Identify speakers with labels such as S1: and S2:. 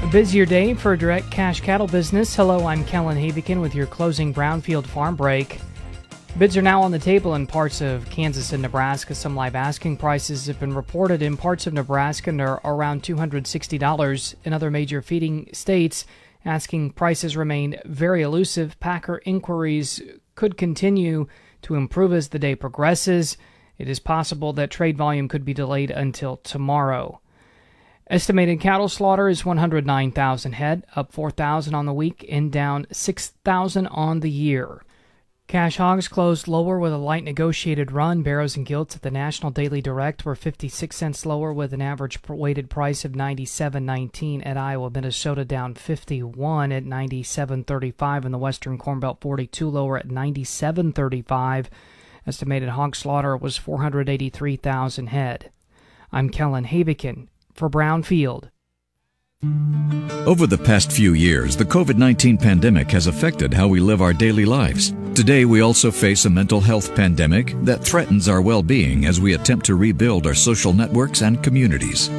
S1: Busier day for direct cash cattle business. Hello, I'm Kellen Havikin with your closing Brownfield farm break. Bids are now on the table in parts of Kansas and Nebraska. Some live asking prices have been reported in parts of Nebraska and are around $260. In other major feeding states, asking prices remain very elusive. Packer inquiries could continue to improve as the day progresses. It is possible that trade volume could be delayed until tomorrow. Estimated cattle slaughter is 109,000 head, up 4,000 on the week and down 6,000 on the year. Cash hogs closed lower with a light negotiated run. Barrows and gilts at the National Daily Direct were 56 cents lower with an average weighted price of $97.19 at Iowa, Minnesota down 51 at $97.35 in the Western Corn Belt, 42 lower at $97.35. Estimated hog slaughter was 483,000 head. I'm Kellen Havikin for Brownfield.
S2: Over the past few years, the COVID-19 pandemic has affected how we live our daily lives. Today, we also face a mental health pandemic that threatens our well-being as we attempt to rebuild our social networks and communities.